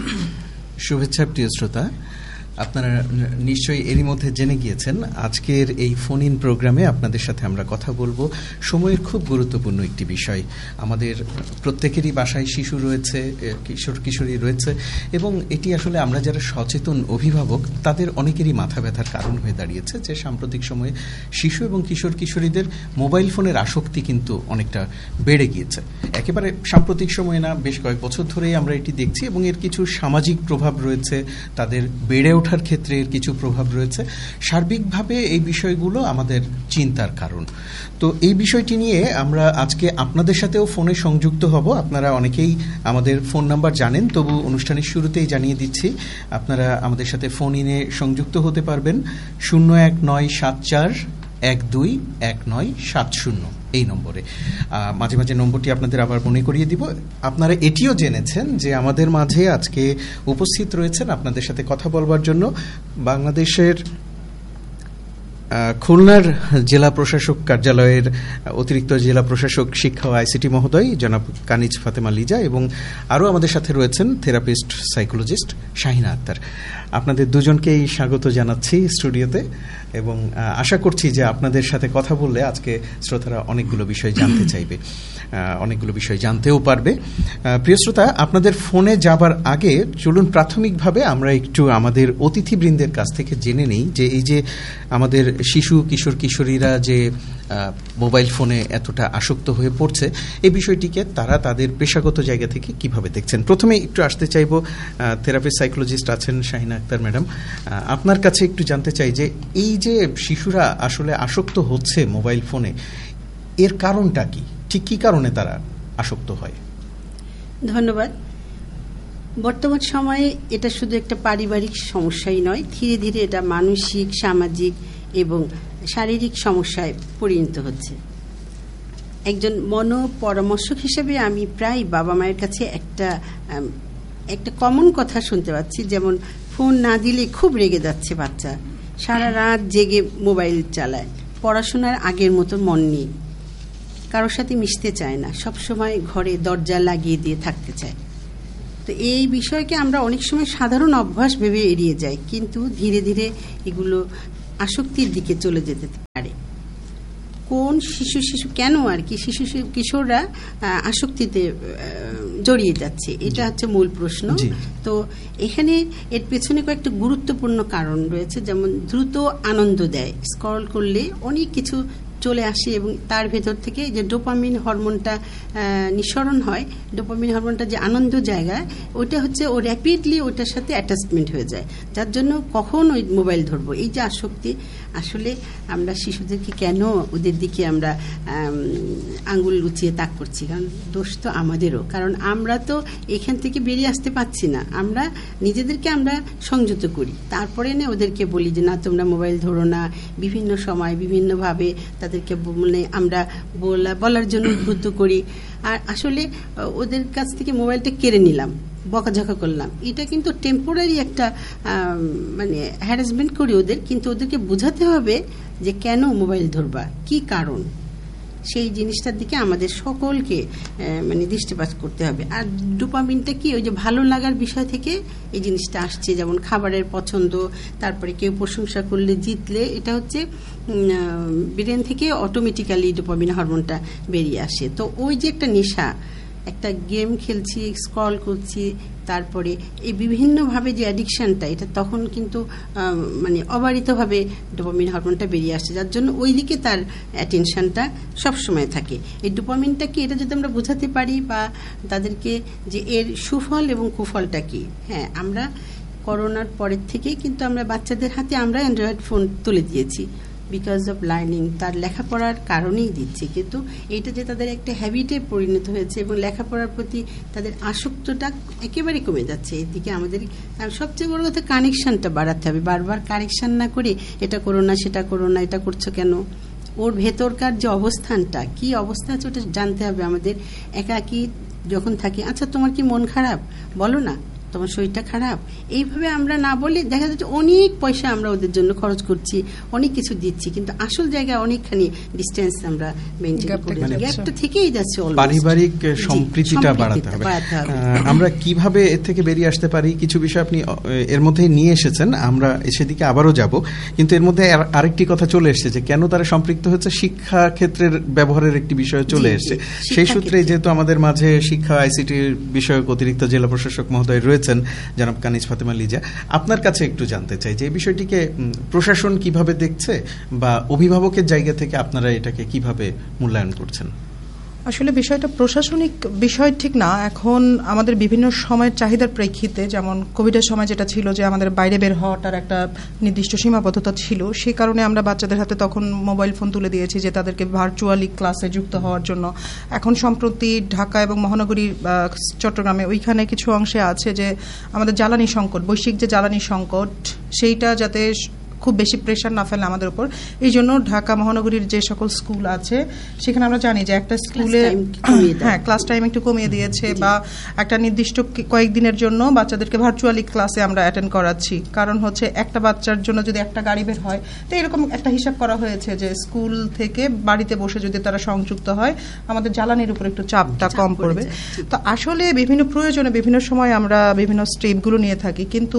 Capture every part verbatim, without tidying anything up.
শুভেচ্ছা প্রিয় শ্রোতা, আপনারা নিশ্চয়ই এরই মধ্যে জেনে গিয়েছেন আজকের এই ফোন ইন প্রোগ্রামে আপনাদের সাথে আমরা কথা বলবো সময়ের খুব গুরুত্বপূর্ণ একটি বিষয়। আমাদের প্রত্যেকেরই বাসায় শিশু রয়েছে, কিশোর কিশোরী রয়েছে, এবং এটি আসলে আমরা যারা সচেতন অভিভাবক তাদের অনেকেরই মাথা ব্যথার কারণ হয়ে দাঁড়িয়েছে যে সাম্প্রতিক সময়ে শিশু এবং কিশোর কিশোরীদের মোবাইল ফোনের আসক্তি কিন্তু অনেকটা বেড়ে গিয়েছে। একেবারে সাম্প্রতিক সময়ে না, বেশ কয়েক বছর ধরেই আমরা এটি দেখছি, এবং এর কিছু সামাজিক প্রভাব রয়েছে, তাদের বেড়ে ওঠার ক্ষেত্রে এর কিছু প্রভাব রয়েছে। সার্বিকভাবে এই বিষয়গুলো আমাদের চিন্তার কারণ। তো এই বিষয়টি নিয়ে আমরা আজকে আপনাদের সাথেও ফোনে সংযুক্ত হব। আপনারা অনেকেই আমাদের ফোন নাম্বার জানেন, তবু অনুষ্ঠানের শুরুতেই জানিয়ে দিচ্ছি, আপনারা আমাদের সাথে ফোন ইনে সংযুক্ত হতে পারবেন শূন্য এক নয় সাত চার এক দুই এক নয় সাত শূন্য এই নম্বরে। মাঝে মাঝে নম্বরটি আপনাদের আবার মনে করিয়ে দিব। আপনারা এটিও জেনেছেন যে আমাদের মাঝে আজকে উপস্থিত রয়েছেন আপনাদের সাথে কথা বলবার জন্য বাংলাদেশের খুলনার জেলা প্রশাসক কার্যালয়ের অতিরিক্ত জেলা প্রশাসক শিক্ষা ও আইসিটি মহোদয় জনাব কানিজ ফাতেমা লিজা, এবং আরও আমাদের সাথে রয়েছেন থেরাপিস্ট সাইকোলজিস্ট শাহিনা আক্তার। আপনাদের দুজনকেই স্বাগত জানাচ্ছি স্টুডিওতে, এবং আশা করছি যে আপনাদের সাথে কথা বললে আজকে শ্রোতারা অনেকগুলো বিষয় জানতে চাইবে, অনেকগুলো বিষয় জানতেও পারবে। প্রিয় শ্রোতা, আপনাদের ফোনে যাবার আগে চলুন প্রাথমিকভাবে আমরা একটু আমাদের অতিথিবৃন্দের কাছ থেকে জেনে নেই যে এই যে আমাদের শিশু কিশোর কিশোরীরা যে মোবাইল ফোনে এতটা আসক্ত হয়ে পড়ছে, এই বিষয়টিকে তারা তাদের পেশাগত জায়গা থেকে কিভাবে দেখছেন। প্রথমে একটু আসতে চাইব, থেরাপিস্ট সাইকোলজিস্ট আছেন শাহিনা আক্তার ম্যাডাম, আপনার কাছে একটু জানতে চাই যে এই যে শিশুরা আসলে আসক্ত হচ্ছে মোবাইল ফোনে, এর কারণটা কি, ঠিক কি কারণে তারা আসক্ত হয়? ধন্যবাদ। বর্তমান সময়ে এটা শুধু একটা পারিবারিক সমস্যাই নয়, ধীরে ধীরে এটা মানসিক, সামাজিক এবং শারীরিক সমস্যায় পরিণত হচ্ছে। একজন মনোপরামর্শক হিসেবে আমি প্রায় বাবা মায়ের কাছে একটা একটা কমন কথা শুনতে পাচ্ছি, যেমন ফোন না দিলে খুব রেগে যাচ্ছে বাচ্চা, সারা রাত জেগে মোবাইল চালায়, পড়াশোনার আগের মতো মন নেই, কারোর সাথে মিশতে চায় না, সবসময় ঘরে দরজা লাগিয়ে দিয়ে থাকতে চায়। তো এই বিষয়কে আমরা অনেক সময় সাধারণ অভ্যাস ভেবে এড়িয়ে যাই, কিন্তু ধীরে ধীরে এগুলো আসক্তির দিকে চলে যেতে পারে। কোন শিশু শিশু কেন আর কি শিশু কিশোররা আসক্তিতে জড়িয়ে যাচ্ছে, এটা হচ্ছে মূল প্রশ্ন। তো এখানে এর পেছনে কয়েকটা গুরুত্বপূর্ণ কারণ রয়েছে, যেমন দ্রুত আনন্দ দেয়, স্ক্রল করলে অনেক কিছু চলে আসে এবং তার ভেতর থেকে যে ডোপামিন হরমোনটা নিঃসরণ হয়, ডোপামিন হরমোনটা যে আনন্দ জায়গা, ওইটা হচ্ছে ও র্যাপিডলি ওইটার সাথে অ্যাটাচমেন্ট হয়ে যায়, যার জন্য কখন ওই মোবাইল ধরবো, এই যে আসক্তি। আসলে আমরা শিশুদেরকে কেন ওদের দিকে আমরা আঙ্গুল উঁচিয়ে তাক করছি, কারণ দোষ তো আমাদেরও, কারণ আমরা তো এখান থেকে বেরিয়ে আসতে পারছি না, আমরা নিজেদেরকে আমরা সংযত করি, তারপরে না ওদেরকে বলি যে না তোমরা মোবাইল ধরো না, বিভিন্ন সময় বিভিন্নভাবে তাদেরকে মানে আমরা বলা বলার জন্য উদ্বুদ্ধ করি, আর আসলে ওদের কাছ থেকে মোবাইলটা কেড়ে নিলাম, বকাঝকা করলাম, এটা কিন্তু টেম্পোরারি একটা মানে হ্যারাসমেন্ট করি ওদের, কিন্তু ওদেরকে বোঝাতে হবে যে কেন মোবাইল ধরবা, কি কারণ, সেই জিনিসটার দিকে আমাদের সকলকে মানে দৃষ্টিপাত করতে হবে। আর ডোপামিনটা কি, ওই যে ভালো লাগার বিষয় থেকে এই জিনিসটা আসছে, যেমন খাবারের পছন্দ, তারপরে কেউ প্রশংসা করলে, জিতলে, এটা হচ্ছে ব্রেন থেকে অটোমেটিক্যালি ডোপামিন হরমোনটা বেরিয়ে আসে। তো ওই যে একটা নেশা, একটা গেম খেলছি, স্ক্রল করছি, তারপরে এই বিভিন্নভাবে যে অ্যাডিকশানটা, এটা তখন কিন্তু মানে অবারিতভাবে ডোপামিন হরমোনটা বেরিয়ে আসছে, যার জন্য ওই দিকে তার অ্যাটেনশনটা সবসময় থাকে। এই ডোপামিনটা কি, এটা যদি আমরা বোঝাতে পারি বা তাদেরকে যে এর সুফল এবং কুফলটা কি। হ্যাঁ, আমরা করোনার পরের থেকেই কিন্তু আমরা বাচ্চাদের হাতে আমরা অ্যান্ড্রয়েড ফোন তুলে দিয়েছি, বিকজ অফ লার্নিং, তার লেখাপড়ার কারণেই দিচ্ছি, কিন্তু এইটা যে তাদের একটা হ্যাবিটে পরিণত হয়েছে এবং লেখাপড়ার প্রতি তাদের আসক্তটা একেবারে কমে যাচ্ছে। এদিকে আমাদের সবচেয়ে বড় কথা কানেকশনটা বাড়াতে হবে, বারবার কানেকশন না করে এটা করো না, সেটা করো না, এটা করছো কেন, ওর ভেতরকার যে অবস্থানটা, কি অবস্থা আছে ওটা জানতে হবে আমাদের। একাকী যখন থাকে, আচ্ছা তোমার কি মন খারাপ, বলো না, তোমার শরীরটা খারাপ, এইভাবে আমরা না বলে দেখা যাচ্ছে অনেক পয়সা আমরা ওদের জন্য খরচ করছি, অনেক কিছু দিচ্ছি, কিন্তু আসল জায়গায় অনেকখানি ডিস্টেন্স আমরা মেনটেন করে গ্যাপটা থেকেই যাচ্ছে। পারিবারিক সম্প্রীতিটা বাড়াতে হবে। আমরা কিভাবে এর থেকে বেরিয়ে আসতে পারি, কিছু বিষয় আপনি এর মধ্যে নিয়ে এসেছেন, আমরা সেদিকে আবারও যাব, কিন্তু এর মধ্যে আরেকটি কথা চলে এসেছে যে কেন তারা সম্পৃক্ত হচ্ছে, শিক্ষা ক্ষেত্রের ব্যবহারের একটি বিষয় চলে এসেছে। সেই সূত্রে যেহেতু আমাদের মাঝে শিক্ষা আইসিটির বিষয়ক অতিরিক্ত জেলা প্রশাসক মহোদয় রয়েছেন জনাব কানিজ ফাতেমা লিজা, আপনার কাছে একটু জানতে চাই যে এই বিষয়টিকে প্রশাসন কিভাবে দেখছে বা অভিভাবকের জায়গা থেকে আপনারা এটাকে কিভাবে মূল্যায়ন করছেন? আসলে বিষয়টা প্রশাসনিক বিষয় ঠিক না। এখন আমাদের বিভিন্ন সময়ের চাহিদার প্রেক্ষিতে, যেমন কোভিডের সময় যেটা ছিল যে আমাদের বাইরে বের হওয়াটার একটা নির্দিষ্ট সীমাবদ্ধতা ছিল, সেই কারণে আমরা বাচ্চাদের হাতে তখন মোবাইল ফোন তুলে দিয়েছি যে তাদেরকে ভার্চুয়ালি ক্লাসে যুক্ত হওয়ার জন্য। এখন সম্প্রতি ঢাকা এবং মহানগরীর চট্টগ্রামে ওইখানে কিছু অংশে আছে যে আমাদের জ্বালানি সংকট, বৈশ্বিক যে জ্বালানি সংকট, সেইটা যাতে খুব বেশি প্রেশার না ফেলে আমাদের উপর, এই জন্য ঢাকা মহানগরীর যে সকল স্কুল আছে সেখানে আমরা জানি যে একটা স্কুলে হ্যাঁ ক্লাস টাইম একটু কমিয়ে দিয়েছে, বা একটা নির্দিষ্ট কয়েকদিনের জন্য বাচ্চাদেরকে ভার্চুয়ালি ক্লাসে আমরা অ্যাটেন্ড করাচ্ছি। কারণ হচ্ছে একটা বাচ্চার জন্য যদি একটা গাড়ি বের হয়, তো এরকম একটা হিসাব করা হয়েছে যে স্কুল থেকে বাড়িতে বসে যদি তারা সংযুক্ত হয় আমাদের জ্বালানির উপর একটু চাপটা কম পড়বে। তো আসলে বিভিন্ন প্রয়োজনে বিভিন্ন সময় আমরা বিভিন্ন স্টেপগুলো নিয়ে থাকি, কিন্তু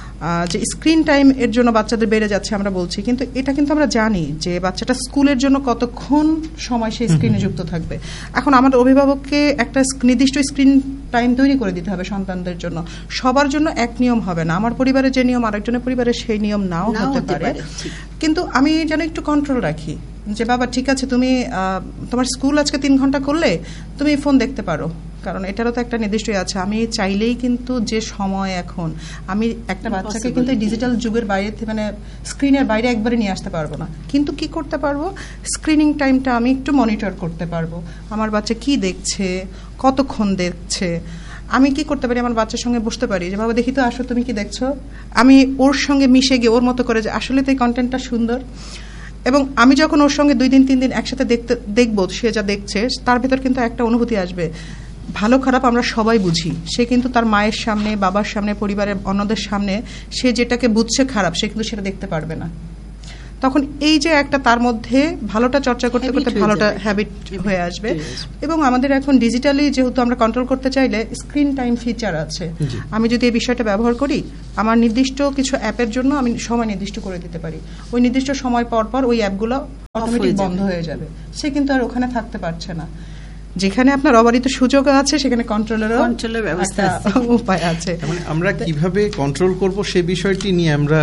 যে স্ক্রিন টাইম এর জন্য বাচ্চাদের বেড়ে যাচ্ছে আমরা বলছি, কিন্তু এটা কিন্তু আমরা জানি যে বাচ্চাটা স্কুলের জন্য কতক্ষণ সময় সেই স্ক্রিনে যুক্ত থাকবে। এখন আমাদের অভিভাবককে একটা নির্দিষ্ট স্ক্রিন টাইম তৈরি করে দিতে হবে সন্তানদের জন্য। সবার জন্য এক নিয়ম হবে না, আমার পরিবারে যে নিয়ম আরেকজনের পরিবারে সেই নিয়ম নাও হতে পারে, কিন্তু আমি যেন একটু কন্ট্রোল রাখি যে বাবা ঠিক আছে, তুমি তোমার স্কুল আজকে তিন ঘন্টা করলে তুমি ফোন দেখতে পারো, কারণ এটারও তো একটা নির্দিষ্টই আছে। আমি চাইলেই কিন্তু যে সময় এখন আমি একটা বাচ্চাকে কিন্তু ডিজিটাল যুগের বাইরে মানে স্ক্রিনের বাইরে একবারে নিয়ে আসতে পারবো না, কিন্তু কি করতে পারবো, স্ক্রিনিং টাইমটা আমি একটু মনিটর করতে পারবো। আমার বাচ্চা কি দেখছে, কতক্ষণ দেখছে, আমি কি করতে পারি, আমার বাচ্চার সঙ্গে বসতে পারি যে বাবা দেখি তো আসো তুমি কি দেখছো, আমি ওর সঙ্গে মিশে গিয়ে ওর মতো করে যে আসলে তো এই কন্টেন্টটা সুন্দর, এবং আমি যখন ওর সঙ্গে দুই দিন তিন দিন একসাথে দেখতে দেখবো সে যা দেখছে, তার ভেতর কিন্তু একটা অনুভূতি আসবে। ভালো খারাপ আমরা সবাই বুঝি, সে কিন্তু তার মায়ের সামনে, বাবার সামনে, পরিবারের অন্যদের সামনে সে যেটাকে বুঝছে খারাপ, সে কিন্তু সেটা দেখতে পারবে না। তখন এই যে একটা তার মধ্যে ভালোটা চর্চা করতে করতে ভালোটা হ্যাবিট হয়ে আসবে। এবং আমাদের এখন ডিজিটালি যেহেতু আমরা কন্ট্রোল করতে চাইলে স্ক্রিন টাইম ফিচার আছে, আমি যদি এই বিষয়টা ব্যবহার করি আমার নির্দিষ্ট কিছু অ্যাপের জন্য আমি সময় নির্দিষ্ট করে দিতে পারি, ওই নির্দিষ্ট সময় পর পর ওই অ্যাপগুলো অটোমেটিক বন্ধ হয়ে যাবে, সে কিন্তু আর ওখানে থাকতে পারছে না। যেখানে আপনার অবারিত সুযোগ আছে সেখানে কন্ট্রোলের কন্ট্রোলের ব্যবস্থা উপায় আছে। মানে আমরা কিভাবে কন্ট্রোল করব সে বিষয়টি নিয়ে আমরা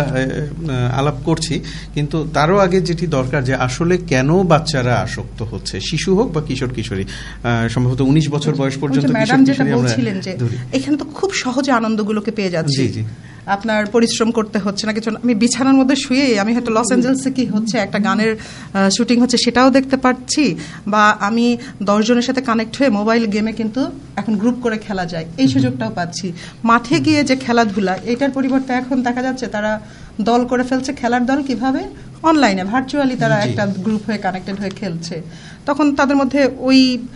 আলাপ করছি, কিন্তু তারও আগে যেটি দরকার যে আসলে কেন বাচ্চারা আসক্ত হচ্ছে, শিশু হোক বা কিশোর কিশোরী, সম্ভবত উনিশ বছর বয়স পর্যন্ত ম্যাডাম যেটা বলছিলেন যে এখানে তো খুব সহজে আনন্দগুলোকে পেয়ে যাচ্ছি, আপনার পরিশ্রম করতে হচ্ছে না কিছু। আমি বিছানার মধ্যে শুয়ে আমি হয়তো লস অ্যাঞ্জেলসে কি হচ্ছে একটা গানের শুটিং হচ্ছে সেটাও দেখতে পাচ্ছি, বা আমি দশ জনের সাথে কানেক্ট হয়ে মোবাইল গেমে কিন্তু এখন গ্রুপ করে খেলা যায়, এই সুযোগটাও পাচ্ছি। মাঠে গিয়ে যে খেলাধুলা এটার পরিবর্তে এখন দেখা যাচ্ছে তারা দল করে ফেলছে, খেলার দল কিভাবে অনলাইনে ভার্চুয়ালি তারা একটা গ্রুপ হয়ে কানেক্টেড হয়ে খেলছে, তখন তাদের মধ্যে ওই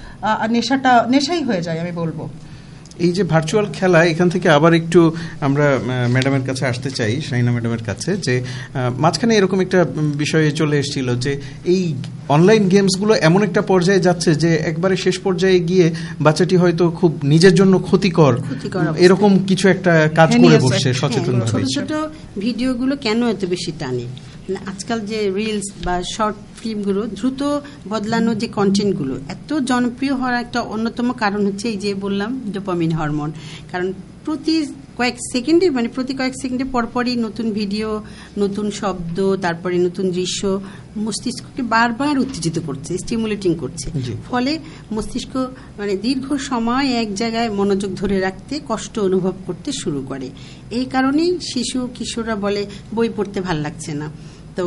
নেশাটা নেশাই হয়ে যায় আমি বলবো। এই যে ভার্চুয়াল খেলা, এখান থেকে আবার একটু আমরা ম্যাডামের কাছে আসতে চাই, শাহিনা ম্যাডামের কাছে, যে মাঝখানে এরকম একটা বিষয়ে চলে এসেছিল যে এই অনলাইন গেমসগুলো এমন একটা পর্যায়ে যাচ্ছে যে একবারে শেষ পর্যায়ে গিয়ে বাচ্চাটি হয়তো খুব নিজের জন্য ক্ষতিকর এরকম কিছু একটা কাজ করে বসছে সচেতনভাবে। ছোট ছোট ভিডিওগুলো কেন এত বেশি টানে, আজকাল যে রিলস বা শর্ট ফিল্মগুলো দ্রুত বদলানো যে কন্টেন্টগুলো এত জনপ্রিয় হওয়ার একটা অন্যতম কারণ হচ্ছে এই যে বললাম ডোপামিন হরমোন। কারণ প্রতি কয়েক সেকেন্ডে মানে প্রতি কয়েক সেকেন্ডে পরপরই নতুন ভিডিও, নতুন শব্দ, তারপরে নতুন দৃশ্য মস্তিষ্ককে বারবার উত্তেজিত করছে, স্টিমুলেটিং করছে, ফলে মস্তিষ্ক মানে দীর্ঘ সময় এক জায়গায় মনোযোগ ধরে রাখতে কষ্ট অনুভব করতে শুরু করে। এই কারণেই শিশু কিশোররা বলে বই পড়তে ভাল লাগছে না, তো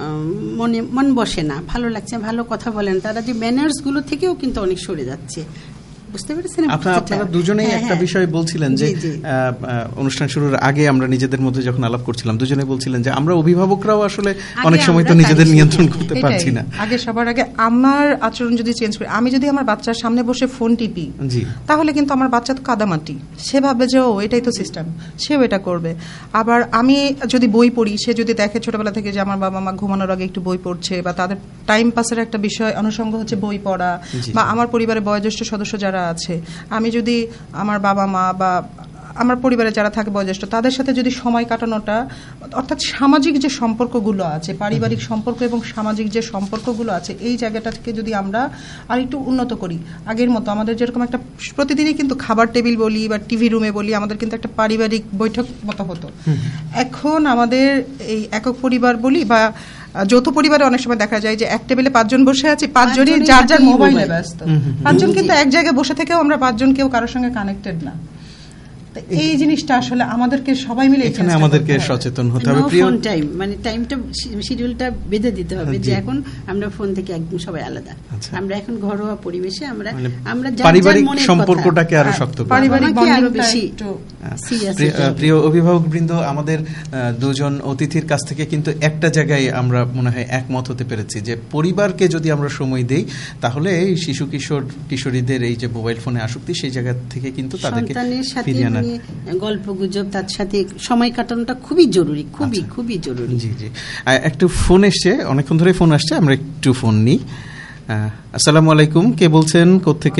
মনে মন বসে না, ভালো লাগছে, ভালো কথা বলেন, তারা যে ম্যানার্সগুলো থেকেও কিন্তু অনেক সরে যাচ্ছে। বুঝতে পেরেছেন? আপনারা দুজনেই একটা বিষয় বলছিলেন যে অনুষ্ঠান শুরুর আগে আমরা নিজেদের মধ্যে যখন আলাপ করছিলাম দুজনে বলছিলেন যে আমরা অভিভাবকরাও আসলে অনেক সময় তো নিজেদের নিয়ন্ত্রণ করতে পারছি না। আগে সবার আগে আমার আচরণ যদি চেঞ্জ করি, আমি যদি আমার বাচ্চার সামনে বসে ফোন টিপি তাহলে কিন্তু আমার বাচ্চা তো কাদামাটি, সে ভাববে যে ও এটাই তো সিস্টেম, সেও এটা করবে। আবার আমি যদি বই পড়ি, সে যদি দেখে ছোটবেলা থেকে যে আমার বাবা মা ঘুমানোর আগে একটু বই পড়ছে বা তাদের টাইম পাসের একটা বিষয় অনুষঙ্গ হচ্ছে বই পড়া, বা আমার পরিবারে বয়োজ্যেষ্ঠ সদস্য যারা আছে, আমি যদি আমার বাবা মা বা আমার পরিবারে যারা থাকে বয়োজ্যেষ্ঠ তাদের সাথে যদি সময় কাটানোটা, অর্থাৎ সামাজিক যে সম্পর্কগুলো আছে, পারিবারিক সম্পর্ক এবং সামাজিক যে সম্পর্কগুলো আছে, এই জায়গাটাকে যদি আমরা আর একটু উন্নত করি, আগের মতো আমাদের যেরকম একটা প্রতিদিনই কিন্তু খাবার টেবিল বলি বা টিভি রুমে বলি আমাদের কিন্তু একটা পারিবারিক বৈঠক মতো হতো, এখন আমাদের এই একক পরিবার বলি বা যৌথ পরিবারে অনেক সময় দেখা যায় যে এক টেবিলে পাঁচজন বসে আছে, পাঁচজনই যার যার মোবাইলে ব্যস্ত, পাঁচজন কিন্তু এক জায়গায় বসে থেকেও আমরা পাঁচজন কেউ কারোর সঙ্গে কানেক্টেড না। এই জিনিসটা আসলে আমাদেরকে সবাই মিলে এখানে আমাদেরকে সচেতন হতে হবে। প্রিয় টাইম মানে টাইমটা শিডিউলটা বেঁধে দিতে হবে যে এখন আমরা ফোন থেকে একদম সবাই আলাদা, আমরা এখন ঘরোয়া পরিবেশে আমরা আমরা পারিবারিক সম্পর্কটাকে আরো শক্ত করব, পারিবারিক আরো বেশি। প্রিয় অভিভাবকবৃন্দ, আমাদের দুজন অতিথির কাছ থেকে কিন্তু একটা জায়গায় আমরা মনে হয় একমত হতে পেরেছি যে পরিবারকে যদি আমরা সময় দেই তাহলে এই শিশু কিশোর কিশোরীদের এই যে মোবাইল ফোনে আসক্তি সেই জায়গা থেকে কিন্তু তাদেরকে ফিরিয়ে আনা, গল্প গুজব তার সাথে সময় কাটানোটা খুবই জরুরি, খুবই খুবই জরুরি। জি জি একটু ফোন এসছে, অনেকক্ষণ ধরে ফোন আসছে, আমরা একটু ফোন নিই। আসসালামু আলাইকুম, কে বলছেন কোত্থেকে?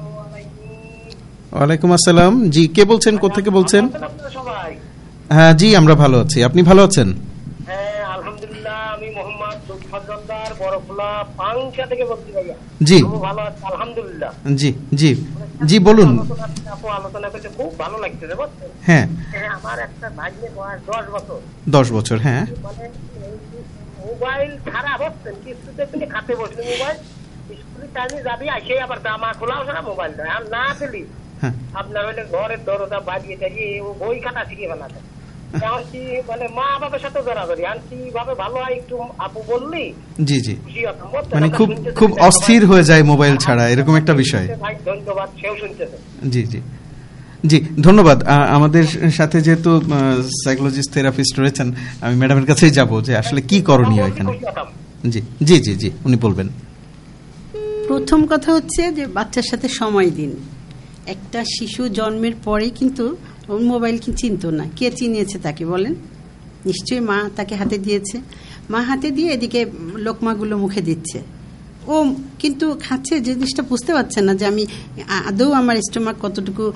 ওয়ালাইকুম আসসালাম, জি কে বলছেন কোত্থেকে বলছেন? হ্যাঁ জি আমরা ভালো আছি, আপনি ভালো আছেন? হ্যাঁ আলহামদুলিল্লাহ, আমি মোহাম্মদ লুৎফুজ্জামান বড়খোলা পাংশা থেকে বলছি ভাইয়া। জি ভালো আছি আলহামদুলিল্লাহ। জি জি জি বলুন। আপু আলোচনা করতে খুব ভালো লাগছে রে বুঝছেন? হ্যাঁ আমার একটা ভাগ্নে বয়স দশ বছর। দশ বছর হ্যাঁ। মানে মোবাইল ছাড়া বুঝছেন কিছুতে তুমি খাতে বসলে মোবাইল স্কুলে টাইমে যাবি আসে আবার জামা খোলা ছাড়া মোবাইল দেয় আর না পেলি আপনার হইলে ঘরের দরজা বাজিয়ে টাজিয়ে বই খাতা শিখে ফেলাতে এমনকি মানে মা বাবার সাথে জড়াজড়ি আর কিভাবে ভালো হয় একটু আপু বললি। জি জি মানে খুব খুব অস্থির হয়ে যায় মোবাইল ছাড়া, এরকম একটা বিষয়। ভাই ধন্যবাদ, সেও শুনতেছে। জি জি জি ধন্যবাদ। আমাদের সাথে যেহেতু সাইকোলজিস্ট থেরাপিস্ট রয়েছেন, আমি ম্যাডামের কাছেই যাব যে আসলে কি করণীয় এখানে। জি জি জি জি উনি বলবেন। প্রথম কথা হচ্ছে যে বাচ্চার সাথে সময় দিন। একটা শিশু জন্মের পরেই কিন্তু মোবাইল কি চিনতো না, কে চিনিয়েছে তাকে বলেন? নিশ্চয়ই মা তাকে হাতে দিয়েছে, মা হাতে দিয়ে এদিকে লোকমাগুলো মুখে দিচ্ছে, ও কিন্তু খাচ্ছে, জিনিসটা বুঝতে পারছে না যে আমি আদৌ আমার স্টোমাক কতটুকু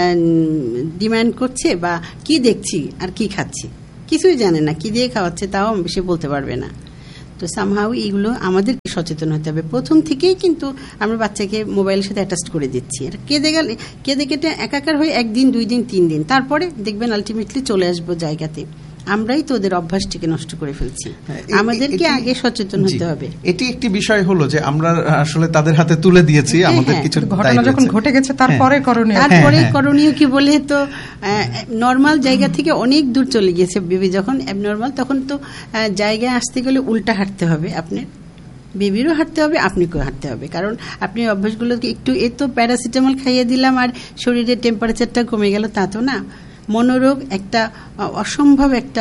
ডিমান্ড করছে বা কি দেখছি আর কি খাচ্ছি, কিছুই জানে না, কি দিয়ে খাওয়াচ্ছে তাও সে বলতে পারবে না। তো সামহাউ এইগুলো আমাদেরকে সচেতন হতে হবে। প্রথম থেকেই কিন্তু আমরা বাচ্চাকে মোবাইলের সাথে অ্যাটাচ করে দিচ্ছি, কেঁদে গেলে কেঁদে কেটে একাকার হয়ে একদিন দুই দিন তিন দিন, তারপরে দেখবেন আলটিমেটলি চলে আসবো জায়গাতে। আমরাই তো ওদের অভ্যাসটিকে নষ্ট করে ফেলছি, আমাদেরকে আগে সচেতন হতে হবে। এটি একটি বিষয় হলো যে আমরা আসলে তাদের হাতে তুলে দিয়েছি, আমাদের কিছু ঘটনা যখন ঘটে গেছে তারপরে করণীয়, তারপরে করণীয় কি বলে তো নর্মাল জায়গা থেকে অনেক দূর চলে গিয়েছে বেবি, যখন অ্যাবনর্মাল তখন তো জায়গায় আসতে গেলে উল্টা হাঁটতে হবে, আপনার বেবিরও হাঁটতে হবে, আপনাকেও হাঁটতে হবে, কারণ আপনি অভ্যাসগুলোকে একটু এ তো প্যারাসিটামল খাইয়ে দিলাম আর শরীরের টেম্পারেচারটা কমে গেল তা তো না। মনোরোগ একটা অসম্ভব একটা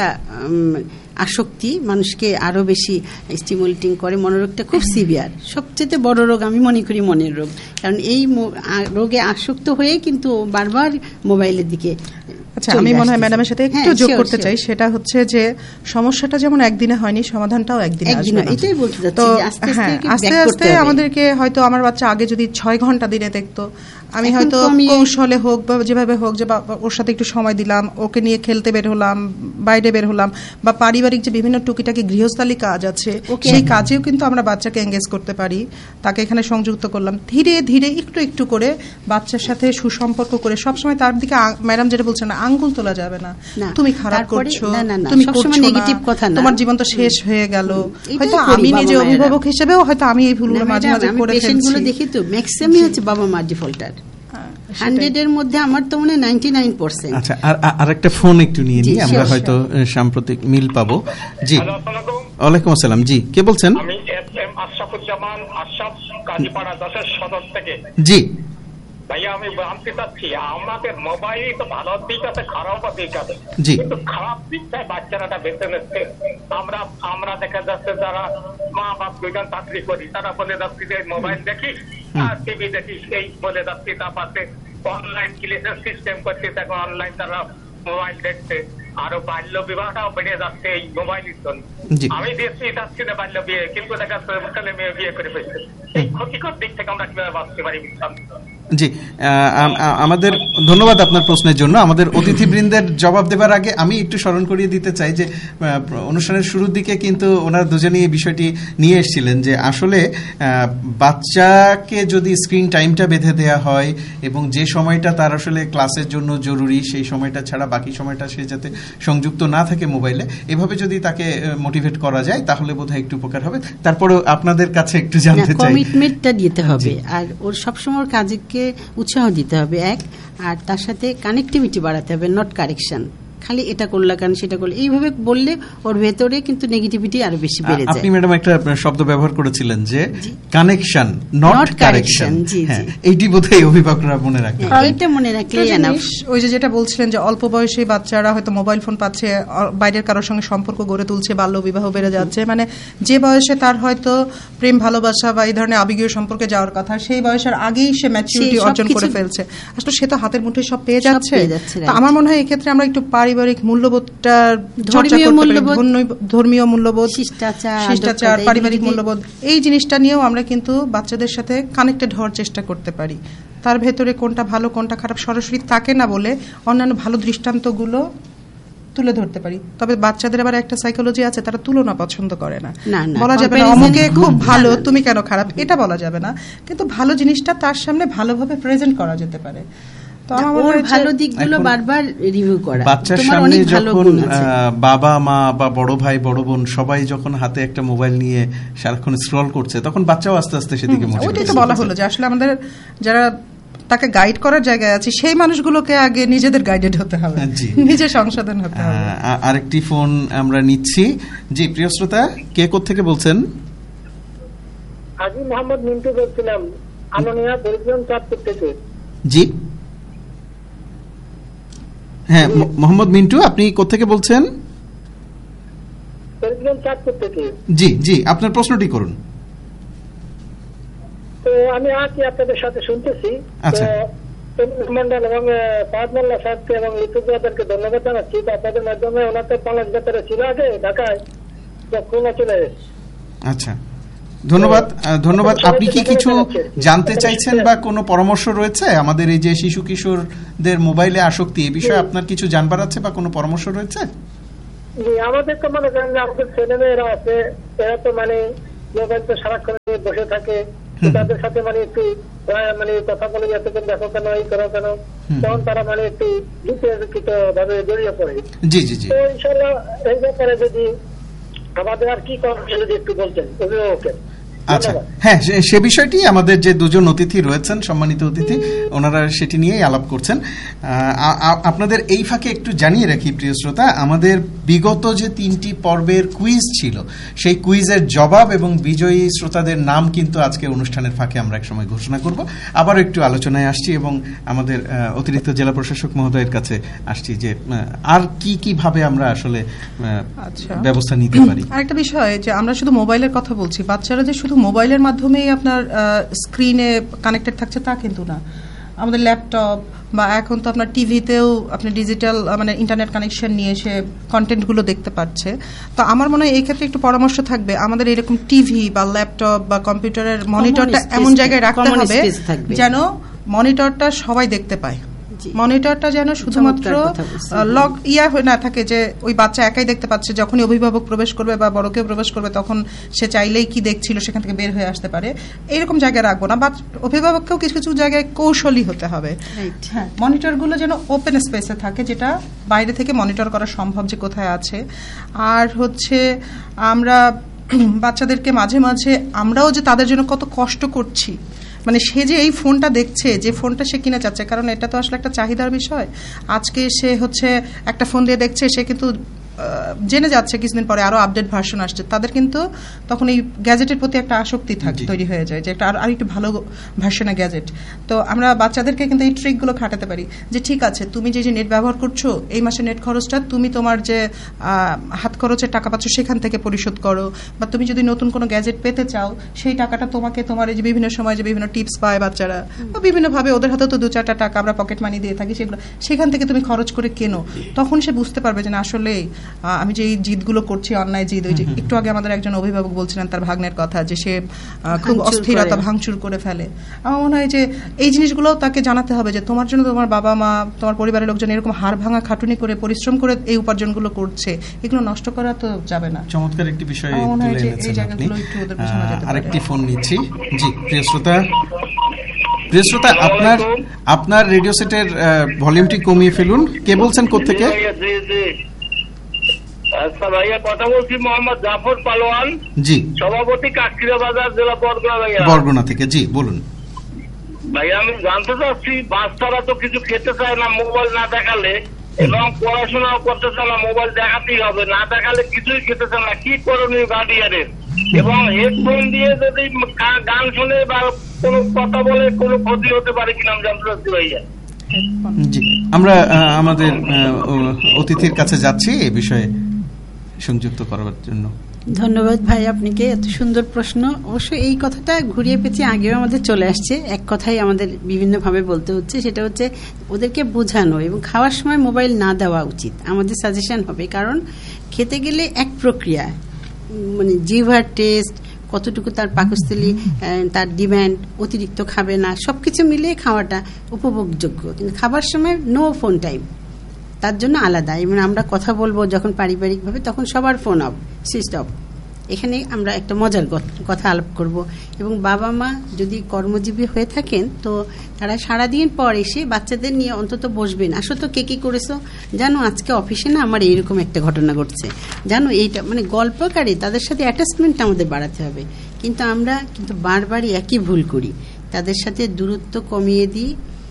আসক্তি, মানুষকে আরো বেশি স্টিমুলেটিং করে। মনোরোগটা খুব সিভিয়ার, সবচেয়ে বড় রোগ আমি মনে করি মনের রোগ, কারণ এই রোগে আসক্ত হয়ে কিন্তু বারবার মোবাইলের দিকে। আচ্ছা আমি মনে হয় ম্যাডামের সাথে একটু যোগ করতে চাই, সেটা হচ্ছে যে সমস্যাটা যেমন একদিনে হয়নি, সমাধানটাও একদিনে আসবে না। এটাই বলতে চাচ্ছি, তো হ্যাঁ আস্তে আস্তে আমাদেরকে হয়তো আমার বাচ্চা আগে যদি ছয় ঘন্টা দিনে দেখতো, আমি হয়তো কৌশলে হোক বা যেভাবে হোক যে ওর সাথে একটু সময় দিলাম, ওকে নিয়ে খেলতে বের হলাম, বাইরে বের হলাম, বা পারিবারিক যে বিভিন্ন টুকিটাকি গৃহস্থালী কাজ আছে সেই কাজেও কিন্তু আমরা বাচ্চাকে এঙ্গেজ করতে পারি, তাকে এখানে সংযুক্ত করলাম। ধীরে ধীরে একটু একটু করে বাচ্চার সাথে সুসম্পর্ক করে, সবসময় তার দিকে ম্যাডাম যেটা বলছেন না আঙ্গুল তোলা যাবে না, তুমি খারাপ করছো, তুমি করছো না, তোমার জীবন তো শেষ হয়ে গেল। হয়তো আমি নিজে অভিভাবক হিসেবেও হয়তো আমি এই ভুলগুলো মাঝে মাঝে করে ফেলছি, দেখি তো ম্যাক্সিমামই হচ্ছে বাবা মা ডিফল্টার, হান্ড্রেডের মধ্যে আমার তো মনে নাইনটি নাইন পার্সেন্ট। আচ্ছা আর একটা ফোন একটু নিয়ে নিই, আমরা হয়তো সাম্প্রতিক মিল পাবো। জি ওয়ালাইকুম আসসালাম, জি কে বলছেন? আমি এস এম আশরাফুজ্জামান আশরাফ কাজীপাড়া দশের সদর থেকে। জি ভাইয়া আমি জানতে চাচ্ছি, আমাদের মোবাইল তো ভালো দিক আছে, খারাপ দিক আছে, কিন্তু খারাপ দিকটাই বাচ্চারা বেছে নিচ্ছে। আমরা আমরা দেখা যাচ্ছে যারা মা বাপ দুজন চাকরি করি, তারা বলে যাচ্ছি যে মোবাইল দেখিস আর টিভি দেখিস, এই বলে যাচ্ছি। তারপরে অনলাইন ক্লাসের সিস্টেম করছে, এখন অনলাইন তারা মোবাইল দেখছে। আরো বাল্য বিবাহটাও বেড়ে যাচ্ছে এই মোবাইলের জন্য। আমি দেখছি যাচ্ছি না বাল্য বিয়ে, কিন্তু দেখা যাচ্ছে ছেলে মেয়ে বিয়ে করে ফেলছে। এই ক্ষতিকর দিক থেকে আমরা কিভাবে বাঁচতে পারি? জি, আমাদের ধন্যবাদ আপনার প্রশ্নের জন্য। আমাদের অতিথিবৃন্দের জবাব দেবার আগে আমি একটু স্মরণ করিয়ে দিতে চাই যে অনুষ্ঠানের শুরুর দিকে কিন্তু ওনারা দুজনেই এই বিষয়টি নিয়ে এসেছিলেন যে আসলে বাচ্চাকে যদি স্ক্রিন টাইমটা বেঁধে দেওয়া হয় এবং যে সময়টা তার আসলে ক্লাসের জন্য জরুরি সেই সময়টা ছাড়া বাকি সময়টা সে যাতে সংযুক্ত না থাকে মোবাইলে, এভাবে যদি তাকে মোটিভেট করা যায় তাহলে বোধহয় একটু উপকার হবে। তারপরেও আপনাদের কাছে একটু জানতে চাই, কমিটমেন্টটা দিতে হবে আর ওর সবসময় কাজকে উৎসাহ দিতে হবে এক, আর তার সাথে কানেক্টিভিটি বাড়াতে হবে, নট কারেকশন। খালি এটা করলা কেন সেটা করলে এইভাবে বললে ওর ভেতরে কিন্তু নেগেটিভিটি আরো বেশি বেড়ে যায়। আপনি ম্যাডাম একটা শব্দ ব্যবহার করেছিলেন যে কানেকশন নট কারেকশন। এইটি বোধহয় অভিভাবকরা মনে রাখবেন, এইটা মনে রাখলে এনাফ। ওই যে যেটা বলছিলেন যে অল্প বয়সী বাচ্চারা হয়তো মোবাইল ফোন পাচ্ছে, বাইরের কারোর সঙ্গে সম্পর্ক গড়ে তুলছে, বাল্য বিবাহ বেড়ে যাচ্ছে, মানে যে বয়সে তার হয়তো প্রেম ভালোবাসা বা এই ধরনের আবেগীয় সম্পর্কে যাওয়ার কথা সেই বয়সের আগেই সে ম্যাচুরিটি অর্জন করে ফেলছে। আসলে সে তো হাতের মুঠোয় সব পেয়ে যাচ্ছে। তো আমার মনে হয় এক্ষেত্রে আমরা একটু পারিবারিক মূল্যবোধটা চর্চা করতে পারি, ধর্মীয় মূল্যবোধ, শিষ্টাচার, পারিবারিক মূল্যবোধ, এই জিনিসটা নিয়েও আমরা কিন্তু বাচ্চাদের সাথে কানেক্টেড হওয়ার চেষ্টা করতে পারি। তার ভেতরে কোনটা ভালো কোনটা খারাপ সরাসরি তাকে না বলে অন্যান্য ভালো দৃষ্টান্তগুলো তুলে ধরতে পারি। তবে বাচ্চাদের আবার একটা সাইকোলজি আছে, তারা তুলনা পছন্দ করে না। বলা যাবে না অমুকে খুব ভালো তুমি কেন খারাপ, এটা বলা যাবে না, কিন্তু ভালো জিনিসটা তার সামনে ভালোভাবে প্রেজেন্ট করা যেতে পারে। ভালো দিকগুলো বারবার রিভিউ করা। বাচ্চার সামনে যখন বাবা মা বা বড় ভাই বড় বোন সবাই যখন হাতে একটা মোবাইল নিয়ে সারাক্ষণ স্ক্রল করছে, তখন বাচ্চাও আস্তে আস্তে সেদিকে মোটিভেট। ওইটাই তো বলা হলো যে আসলে আমাদের যারা তাকে গাইড করার জায়গায় আছে সেই মানুষগুলোকে আগে নিজেদের গাইডেড হতে হবে, নিজে সংশোধন হতে হবে। আরেকটি ফোন আমরা নিচ্ছি। জি প্রিয় শ্রোতা, কে কোত্থেকে বলছেন? আজি মোহাম্মদ মিন্টু বলছিলাম, আলোনিয়া বেলজিয়াম চাঁদপুর থেকে। জি হ্যাঁ, মোহাম্মদ মিন্টু, আপনি কোত্থেকে বলছেন? বেলজিয়াম চাঁদপুর থেকে। জি জি আপনার প্রশ্নটি করুন। তো আমি আজকে আপনাদের সাথে শুনতেছি, আচ্ছা মন্ডল এবং ফাহাদ মোল্লা সাহেবকে এবং লিটুদাদেরকে ধন্যবাদ জানাচ্ছি। আপনাদের মাধ্যমে ওনার তো বাংলাদেশ বেতারে ছিল আগে ঢাকায়, খুলনা চলে এসেছে। আচ্ছা ধন্যবাদ ধন্যবাদ। আপনি কি কিছু জানতে চাইছেন বা কোনো পরামর্শ রয়েছে? আমাদের এই যে শিশু কিশোরদের মোবাইলে আসক্তি, এই বিষয়ে আপনার কিছু জানবার আছে বা কোনো পরামর্শ রয়েছে? আমাদের তো মনে করেন আমাদের ছেলে মেয়েরা আছে, এরা তো মানে মোবাইল তো সারাক্ষণ বসে থাকে, তাদের সাথে মানে একটু মানে কথা বলে যাতে দেখো কেন এই করো কেন, তখন তারা মানে একটু বিতর্কিত ভাবে জড়িয়ে পড়ে। জি জি জি। তো ইনশাল্লাহ এই ব্যাপারে যদি আমাদের আর কি করা যদি একটু বলতেন অভিভাবকের। আচ্ছা হ্যাঁ, সে বিষয়টি আমাদের যে দুজন অতিথি রয়েছেন, সম্মানিত অতিথি, ওনারা সেটি নিয়েই আলাপ করছেন। আপনাদের এই ফাঁকে একটু জানিয়ে রাখি প্রিয় শ্রোতা, আমাদের বিগত যে তিনটি পর্বের কুইজ ছিল সেই কুইজের জবাব এবং বিজয়ী শ্রোতাদের নাম কিন্তু আজকে অনুষ্ঠানের ফাঁকে আমরা এক সময় ঘোষণা করব। আবার একটু আলোচনায় আসছি এবং আমাদের অতিরিক্ত জেলা প্রশাসক মহোদয়ের কাছে আসছি যে আর কি কি ভাবে আমরা আসলে ব্যবস্থা নিতে পারি। আরেকটা বিষয় যে আমরা শুধু মোবাইলের কথা বলছি, বাচ্চারা যে শুধু মোবাইলের মাধ্যমেই আপনার স্ক্রিনে কানেক্টেড থাকছে তা কিন্তু না। আমাদের ল্যাপটপ বা এখন তো আপনার টিভিতেও আপনি ডিজিটাল মানে ইন্টারনেট কানেকশন নিয়ে এসে কন্টেন্টগুলো দেখতে পাচ্ছে। তো আমার মনে হয় এই ক্ষেত্রে একটু পরামর্শ থাকবে, আমাদের এরকম টিভি বা ল্যাপটপ বা কম্পিউটারের মনিটরটা এমন জায়গায় রাখতে হবে যেন মনিটরটা সবাই দেখতে পায়। মনিটরটা যেন শুধুমাত্র লক ইয়া হয়ে না থাকে যে ওই বাচ্চা একাই দেখতে পাচ্ছে, যখনই অভিভাবক প্রবেশ করবে বা বড় কেউ প্রবেশ করবে তখন সে চাইলেই কি দেখছিল সেখান থেকে বের হয়ে আসতে পারে, এইরকম জায়গায় রাখবো না। বাট অভিভাবককেও কিছু কিছু জায়গায় কৌশলী হতে হবে। হ্যাঁ, মনিটরগুলো যেন ওপেন স্পেসে থাকে, যেটা বাইরে থেকে মনিটর করা সম্ভব যে কোথায় আছে। আর হচ্ছে আমরা বাচ্চাদেরকে মাঝে মাঝে আমরাও যে তাদের জন্য কত কষ্ট করছি, মানে সে যে এই ফোনটা দেখছে, যে ফোনটা সে কিনে চাচ্ছে, কারণ এটা তো আসলে একটা চাহিদার বিষয়। আজকে সে হচ্ছে একটা ফোন দিয়ে দেখছে, সে কিন্তু জেনে যাচ্ছে কিছুদিন পরে আরো আপডেট ভার্সন আসছে, তাদের কিন্তু তখন এই গ্যাজেটের প্রতি একটা আসক্তি থাকে, তৈরি হয়ে যায় যে একটা আর একটু ভালো ভার্সনের গ্যাজেট। তো আমরা বাচ্চাদেরকে কিন্তু এই ট্রিকগুলো খাটাতে পারি যে ঠিক আছে, তুমি যে যে নেট ব্যবহার করছো এই মাসে নেট খরচটা তুমি তোমার যে হাত খরচের টাকা পাচ্ছ সেখান থেকে পরিশোধ করো, বা তুমি যদি নতুন কোনো গ্যাজেট পেতে চাও সেই টাকাটা তোমাকে তোমার এই যে বিভিন্ন সময় যে বিভিন্ন টিপস পায় বাচ্চারা বা বিভিন্নভাবে ওদের হাতে তো দু চারটা টাকা আমরা পকেট মানি দিয়ে থাকি, সেগুলো সেখান থেকে তুমি খরচ করে কেনো। তখন সে বুঝতে পারবে যে না আসলে আমি যে এই জিদগুলো করছি অন্যায় জিদ। ওই যে একটু আগে আমাদের একজন অভিভাবক বলছিলেন তার ভাগ্নের কথা যে সে খুব অস্থিরতা ভাঙচুর করে ফেলে। আমার মনে হয় যে এই জিনিসগুলো তাকে জানাতে হবে যে তোমার জন্য তোমার বাবা মা তোমার পরিবারের লোকজন এরকম হাড় ভাঙা খাটুনি করে পরিশ্রম করে এই উপার্জনগুলো করছে, এগুলো নষ্ট করা তো যাবে না। চমৎকার একটি বিষয় তুলে এনেছেন আপনি। আরেকটি ফোন নিচ্ছি। জি প্রিয় শ্রোতা, প্রিয় শ্রোতা আপনার আপনার রেডিও সেটের ভলিউমটি কমিয়ে ফেলুন। কে বলছেন কোত্থেকে? আচ্ছা ভাইয়া, কথা বলছি মোহাম্মদ জাফর পালোয়ান, জি, সভাপতি কাকড়িয়া বাজার, জেলা বরগুনা। ভাইয়া বরগুনা থেকে, জি বলুন। ভাইয়া আমি জানতে চাচ্ছি বাচ্চারা তো কিছু খেতে চায় না মোবাইল না দেখালে, এবং পড়াশোনাও করতে চায় না, মোবাইল দেখাতেই হবে, না দেখালে কিছুই খেতে চায় না, কি করণীয় গার্ডিয়ানের? এবং হেডফোন দিয়ে যদি গান শুনে বা কোনো কথা বলে কোনো ক্ষতি হতে পারে কিনা আমি জানতে চাচ্ছি ভাইয়া। জি, আমরা আমাদের অতিথির কাছে যাচ্ছি এই বিষয়ে সংযুক্ত করার জন্য। ধন্যবাদ ভাই আপনাকে, এত সুন্দর প্রশ্ন। অবশ্য এই কথাটা ঘুরিয়ে পেঁচিয়ে আগেও আমাদের চলে আসছে, এক কথাই আমাদের বিভিন্নভাবে বলতে হচ্ছে, সেটা হচ্ছে ওদেরকে বোঝানো এবং খাওয়ার সময় মোবাইল না দেওয়া উচিত আমাদের সাজেশন হবে। কারণ খেতে গেলে এক প্রক্রিয়া, মানে জিভার টেস্ট, কতটুকু তার পাকস্থলী, তার ডিমান্ড, অতিরিক্ত খাবে না, সবকিছু মিলিয়ে খাওয়াটা উপভোগযোগ্য। কিন্তু খাবার সময় নো ফোন টাইম, তার জন্য আলাদা। এবং আমরা কথা বলবো যখন পারিবারিকভাবে তখন সবার ফোন অফ, সুইচ অফ। এখানে আমরা একটা মজার কথা আলাপ করব। এবং বাবা মা যদি কর্মজীবী হয়ে থাকেন তো তারা সারাদিন পর এসে বাচ্চাদের নিয়ে অন্তত বসবেন, আসো তো কে কী করেছো, জানো আজকে অফিসে না আমার এইরকম একটা ঘটনা ঘটছে, জানো এইটা, মানে গল্পকারে তাদের সাথে অ্যাটাচমেন্ট আমাদের বাড়াতে হবে। কিন্তু আমরা কিন্তু বারবারই একই ভুল করি, তাদের সাথে দূরত্ব কমিয়ে দিই,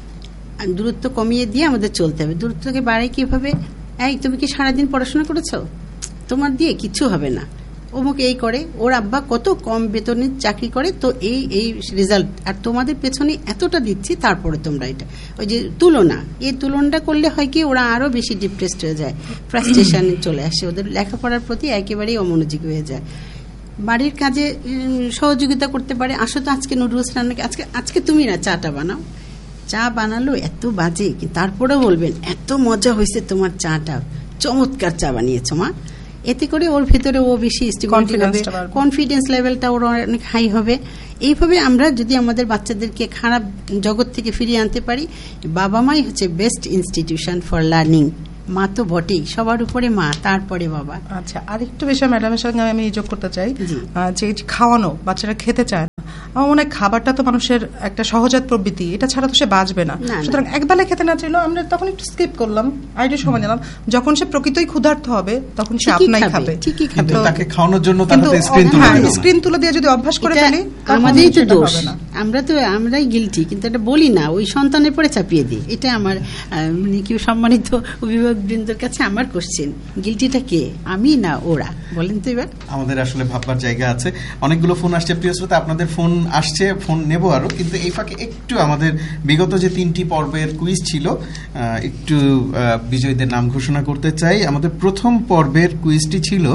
দূরত্ব কমিয়ে দিয়ে আমাদের চলতে হবে। দূরত্বকে বাড়াই কীভাবে? এই তুমি কি সারাদিন পড়াশোনা করেছো, তোমার দিয়ে কিছু হবে না, অমুক এই করে, ওর আব্বা কত কম বেতনের চাকরি করে, তো এই এই রেজাল্ট, আর তোমাদের পেছনে এতটা দিচ্ছি, তারপরে তোমরা এটা, ওই যে তুলনা, এই তুলনাটা করলে হয় কি ওরা আরও বেশি ডিপ্রেসড হয়ে যায়, ফ্রাস্ট্রেশনে চলে আসে, ওদের লেখাপড়ার প্রতি একেবারেই অমনোযোগী হয়ে যায়। বাড়ির কাজে সহযোগিতা করতে পারে, আসো তো আজকে নুডলস রান্না, আজকে আজকে তুমি না চাটা বানাও, চা বানালো এত বাজে, তারপরেও বলবেন এত মজা হয়েছে তোমার চাটা, চমৎকার চা বানিয়েছো মা। এতে করে ওর ভেতরে ও বেশি কনফিডেন্স লেভেলটা ওর অনেক হাই হবে। এইভাবে আমরা যদি আমাদের বাচ্চাদেরকে খারাপ জগৎ থেকে ফিরিয়ে আনতে পারি, বাবা মাই হচ্ছে বেস্ট ইনস্টিটিউশন ফর লার্নিং। মা তো বটেই, সবার উপরে মা, তারপরে বাবা। আচ্ছা, আরেকটু বিষয় ম্যাডামের সঙ্গে আমি যোগ করতে চাই, যে খাওয়ানো, বাচ্চারা খেতে চায় না। আমার মনে হয় খাবারটা তো মানুষের একটা সহজাত প্রবৃত্তি, এটা ছাড়া তো সে বাঁচবে না। সুতরাং একবেলা খেতে না চাইলেও আমরা তখন একটু স্কিপ করলাম, আইডিয়া সময় নিলাম, যখন সে প্রকৃতই ক্ষুধার্ত হবে তখন সে আপনাই খাবে, ঠিকই খাবে। তাকে খাওয়ানোর জন্য তাকে স্ক্রিন তুলে দিই, স্ক্রিন তুলে দিয়ে যদি অভ্যাস করে ফেলি, আমাদেরই তো দোষ, আমরা তো আমরাই গিলটি, কিন্তু এটা বলি না, ওই সন্তানের পরে চাপিয়ে দিই। এটা আমার মানে কি সম্মানিত অভিভাবক বৃন্দের কাছে আমার কোশ্চেন, গিলটিটা কে, আমি না ওরা? বলেন তো এবার। আমাদের আসলে ভাববার জায়গা আছে। অনেকগুলো ফোন আসছে প্রিয় শ্রোতা, আপনাদের ফোন আসছে, ফোন নেব আরো, কিন্তু এই ফাঁকে একটু আমাদের বিগত যে তিনটি পর্বের কুইজ ছিল একটু বিজয়ীদের নাম ঘোষণা করতে চাই। আমাদের প্রথম পর্বের কুইজটি ছিল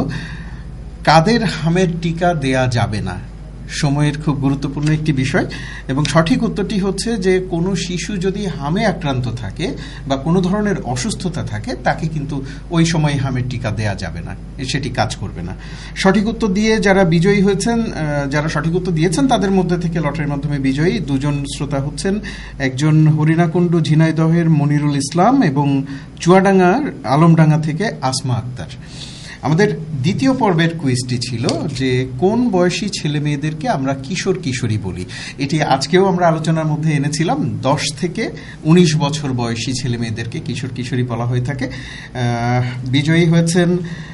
কাদের হামের টিকা দেয়া যাবে না, সময়ের খুব গুরুত্বপূর্ণ একটি বিষয়, এবং সঠিক উত্তরটি হচ্ছে যে কোনো শিশু যদি হামে আক্রান্ত থাকে বা কোনো ধরনের অসুস্থতা থাকে তাকে কিন্তু ওই সময় হামের টিকা দেয়া যাবে না, সেটি কাজ করবে না। সঠিক উত্তর দিয়ে যারা বিজয়ী হয়েছেন, যারা সঠিক উত্তর দিয়েছেন তাদের মধ্যে থেকে লটারির মাধ্যমে বিজয়ী দুজন শ্রোতা হচ্ছেন, একজন হরিণাকুণ্ডু ঝিনাইদহের মনিরুল ইসলাম এবং চুয়াডাঙ্গার আলমডাঙ্গা থেকে আসমা আক্তার। আমাদের দ্বিতীয় পর্বের কুইজটি ছিল যে কোন বয়সী ছেলে মেয়েদেরকে আমরা কিশোর কিশোরী বলি। এটি আজকেও আমরা আলোচনার মধ্যে এনেছিলাম, দশ থেকে উনিশ বছর বয়সী ছেলে মেয়েদেরকে কিশোর কিশোরী বলা হয়ে থাকে। বিজয়ী হয়েছেন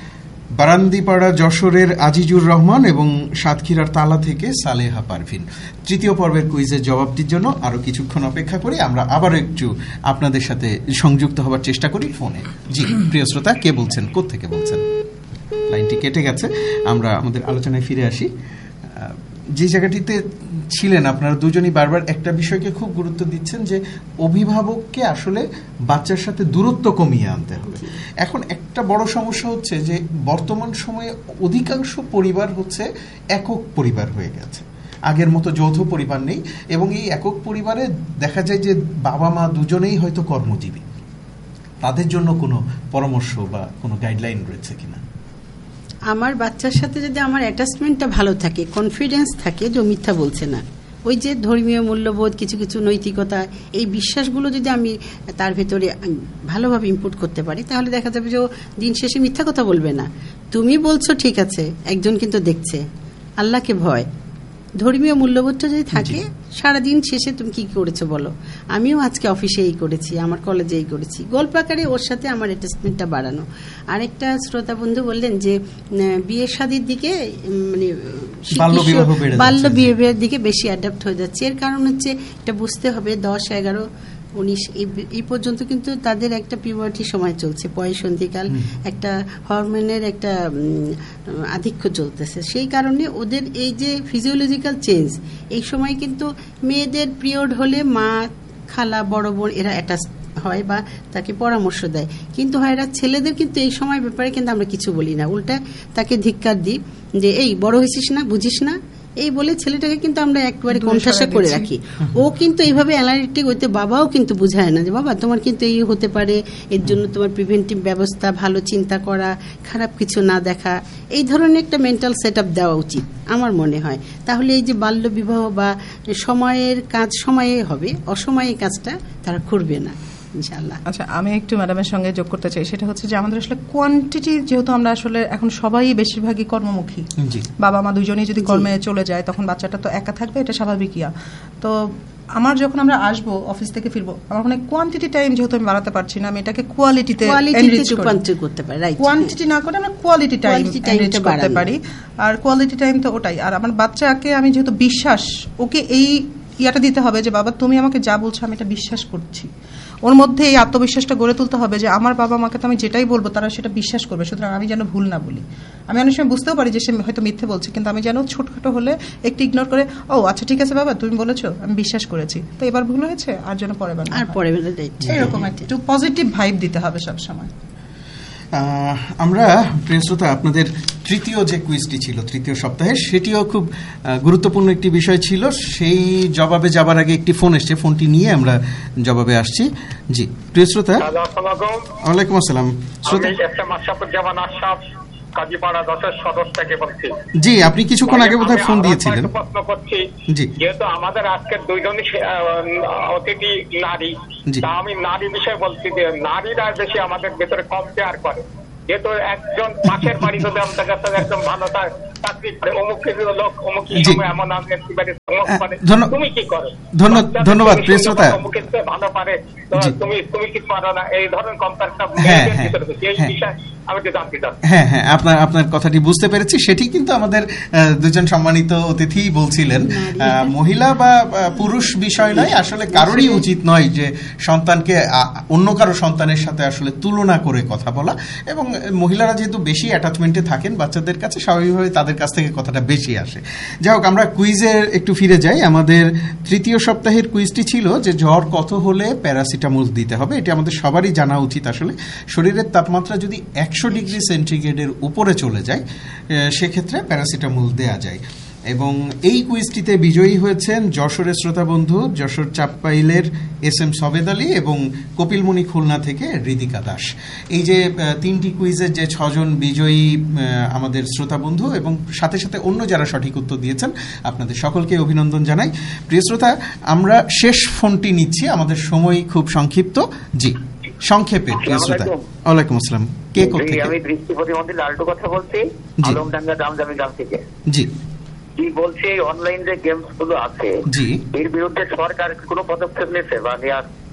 বারান্দিপাড়া যশোরের আজিজুর রহমান এবং সাতক্ষীরার তালা থেকে সালেহা পারভিন। তৃতীয় পর্বের কুইজের জবাবটির জন্য আরো কিছুক্ষণ অপেক্ষা করি, আমরা আবার একটু আপনাদের সাথে সংযুক্ত হবার চেষ্টা করি ফোনে। জি প্রিয় শ্রোতা, কে বলছেন, কোত্থেকে বলছেন? লাইনটি কেটে গেছে, আমরা আমাদের আলোচনায় ফিরে আসি। যে জায়গাটিতে ছিলেন আপনারা দুজনই বারবার একটা বিষয়কে খুব গুরুত্ব দিচ্ছেন যে অভিভাবককে আসলে বাচ্চার সাথে দূরত্ব কমিয়ে আনতে হবে। এখন একটা বড় সমস্যা হচ্ছে যে বর্তমান সময়ে অধিকাংশ পরিবার হচ্ছে একক পরিবার হয়ে গেছে, আগের মতো যৌথ পরিবার নেই, এবং এই একক পরিবারে দেখা যায় যে বাবা মা দুজনেই হয়তো কর্মজীবী। তাদের জন্য কোনো পরামর্শ বা কোনো গাইডলাইন রয়েছে কিনা? আমার বাচ্চার সাথে যদি আমার অ্যাটাচমেন্টটা ভালো থাকে, কনফিডেন্স থাকে যে মিথ্যা বলছে না, ওই যে ধর্মীয় মূল্যবোধ, কিছু কিছু নৈতিকতা, এই বিশ্বাসগুলো যদি আমি তার ভেতরে ভালোভাবে ইনপুট করতে পারি, তাহলে দেখা যাবে যে ও দিন শেষে মিথ্যা কথা বলবে না। তুমি বলছো ঠিক আছে, একজন কিন্তু দেখছে, আল্লাহকে ভয়, ধর্মীয় মূল্যবোধটা যদি থাকে, সারাদিন শেষে তুমি কি করেছো বলো, আমিও আজকে অফিসে এই করেছি, আমার কলেজে এই করেছি, গল্প আকারে ওর সাথে আমার অ্যাটাচমেন্টটা বাড়ানো। আরেকটা শ্রোতা বন্ধু বললেন যে বিয়ে শাদীর দিকে মানে বাল্য বিহেভিয়ার দিকে বেশি অ্যাডাপ্ট হয়ে যাচ্ছে। এর কারণ হচ্ছে এটা বুঝতে হবে, দশ এগারো উনিশ এই পর্যন্ত কিন্তু তাদের একটা পিউবার্টি সময় চলছে, বয়ঃসন্ধিকাল, একটা হরমোনের একটা আধিক্য চলতেছে। সেই কারণে ওদের এই যে ফিজিওলজিক্যাল চেঞ্জ, এই সময় কিন্তু মেয়েদের পিরিয়ড হলে মা, খালা, বড় বোন এরা অ্যাটাচ হয় বা তাকে পরামর্শ দেয়, কিন্তু হয় এরা ছেলেদের কিন্তু এই সময় ব্যাপারে কিন্তু আমরা কিছু বলি না, উল্টা তাকে ধিক্কার দিই যে এই বড় হয়েছিস না, বুঝিস না, এই বলে ছেলেটাকে কিন্তু আমরা একবারে কণ্ঠাসা করে রাখি। ও কিন্তু এইভাবে অ্যানালিটিক হইতে বাবাও কিন্তু বুঝায় না যে বাবা তোমার কিন্তু এই হতে পারে, এর জন্য তোমার প্রিভেন্টিভ ব্যবস্থা, ভালো চিন্তা করা, খারাপ কিছু না দেখা, এই ধরনের একটা মেন্টাল সেট আপ দেওয়া উচিত আমার মনে হয়। তাহলে এই যে বাল্য বিবাহ বা সময়ের কাজ সময়ে হবে, অসময়ে কাজটা তারা করবে না ইনশাআল্লাহ। আচ্ছা, আমি একটু ম্যাডামের সঙ্গে যোগ করতে চাই, সেটা হচ্ছে যে আমাদের আসলে কোয়ান্টিটি, যেহেতু আমরা আসলে এখন সবাই বেশিরভাগই কর্মমুখী, বাবা মা দুজনেই যদি কর্মে চলে যায়, তখন বাচ্চাটা তো একা থাকবে, এটা স্বাভাবিক। ইয়া তো আমার যখন আমরা আসবো অফিস থেকে ফিরবো, আমার মানে কোয়ান্টিটি টাইম যেহেতু আমি বাড়াতে পারছি না, আমি এটাকে কোয়ালিটিতে রূপান্তর করতে পারি। কোয়ান্টিটি না করে আমরা কোয়ালিটি টাইম এনরিচ করতে পারি, আর কোয়ালিটি টাইম তো ওটাই। আর আমার বাচ্চাকে আমি যেহেতু বিশ্বাস, ওকে এই ইয়াটা দিতে হবে যে বাবা তুমি আমাকে যা বলছো আমি এটা বিশ্বাস করছি, ওর মধ্যে এই আত্মবিশ্বাসটা গড়ে তুলতে হবে যে আমার বাবা মাকে তো আমি যেটাই বলবো তারা সেটা বিশ্বাস করবে, সুতরাং আমি যেন ভুল না বলি। আমি অনেক সময় বুঝতেও পারি যে সে হয়তো মিথ্যে বলছে, কিন্তু আমি যেন ছোটখাটো হলে একটু ইগনোর করে, ও আচ্ছা ঠিক আছে বাবা তুমি বলেছো, আমি বিশ্বাস করেছি, তো এবার ভুল হয়েছে, আর যেন পরে বার আর পরে এরকম একটু পজিটিভ ভাইব দিতে হবে সবসময়। আমরা প্রিয় শ্রোতা, আপনাদের তৃতীয় যে কুইজটি ছিল তৃতীয় সপ্তাহে, সেটিও খুব গুরুত্বপূর্ণ একটি বিষয় ছিল। সেই জবাবে যাবার আগে একটি ফোন এসছে, ফোনটি নিয়ে আমরা জবাবে আসছি। জি প্রিয় শ্রোতা, ওয়ালাইকুম আসসালাম। জি আপনি কিছুক্ষণ আগে বোধহয় ফোন দিয়েছিলেন। প্রশ্ন করছি, যেহেতু আমাদের আজকের দুইজনই অতিথি নারী, তা আমি নারী বিষয়ে বলছি যে নারীরা বেশি আমাদের ভেতরে কম্পেয়ার করে, যেহেতু একজন পাশের বাড়ি যদি আমাদের কাছে একদম ভালো চাকরি করে, অমুক লোক অমুক সময় এমন তুমি কি করো, ধন্যবাদ প্রিয় শ্রোতা, অমুক ভালো পারে তুমি তুমি কি পারো না, এই ধরনের কম্পেয়ারটা এই বিষয় আমি তো জানতে চাই। হ্যাঁ হ্যাঁ, আপনার আপনার কথাটি বুঝতে পেরেছি। সেটি কিন্তু আমাদের দুজন সম্মানিত অতিথি বলছিলেন, মহিলা বা পুরুষ বিষয় নয়, আসলে কারোরই উচিত নয় যে সন্তানকে অন্য কারো সন্তানের সাথে আসলে তুলনা করে কথা বলা, এবং মহিলারা যেহেতু বেশি অ্যাটাচমেন্টে থাকেন বাচ্চাদের কাছে, স্বাভাবিকভাবে তাদের কাছ থেকে কথাটা বেশি আসে। যাই হোক, আমরা কুইজের একটু ফিরে যাই। আমাদের তৃতীয় সপ্তাহের কুইজটি ছিল যে জ্বর কত হলে প্যারাসিটামল দিতে হবে। এটি আমাদের সবারই জানা উচিত। আসলে শরীরের তাপমাত্রা যদি একশো ডিগ্রি সেন্টিগ্রেডের উপরে চলে যায়, সেক্ষেত্রে প্যারাসিটামল দেয়া যায়। এবং এই কুইজটিতে বিজয়ী হয়েছেন যশোরের শ্রোতা বন্ধু, যশোর চাপপাইলের এস এম সবেদ আলী এবং কপিলমণি খুলনা থেকে হৃদিকা দাস। এই যে তিনটি কুইজের যে ছজন বিজয়ী আমাদের শ্রোতা বন্ধু এবং সাথে সাথে অন্য যারা সঠিক উত্তর দিয়েছেন, আপনাদের সকলকে অভিনন্দন জানাই। প্রিয় শ্রোতা, আমরা শেষ ফোনটি নিচ্ছি, আমাদের সময় খুব সংক্ষিপ্ত। জি সংক্ষেপে প্রিয় শ্রোতা। ওয়ালাইকুম আসসালাম, কে কোথায়? আমি দৃষ্টি প্রতিবন্ধী লালটু কথা বলছি, আলমডাঙ্গা দামদামি গ্রাম থেকে। জি কি বলছে, অনলাইন যে গেমস গুলো আছে এর বিরুদ্ধে সরকার কোনো পদক্ষেপ নিয়েছে বা নেওয়ার